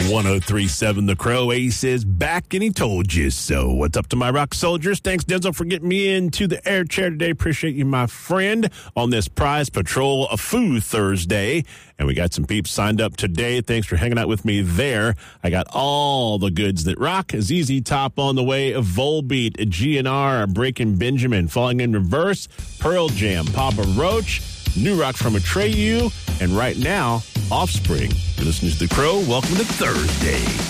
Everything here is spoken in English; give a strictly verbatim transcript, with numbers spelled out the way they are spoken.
one oh three point seven The Crow. Ace is back, and he told you so. What's up to my rock soldiers? Thanks, Denzel, for getting me into the air chair today. Appreciate you, my friend, on this Prize Patrol of Food Thursday. And we got some peeps signed up today. Thanks for hanging out with me there. I got all the goods that rock. Z Z Top on the way, Volbeat, G N R, Breaking Benjamin, Falling in Reverse, Pearl Jam, Papa Roach, New Rock from Atreyu, and right now, Offspring. You're listening to The Crow. Welcome to Thursday.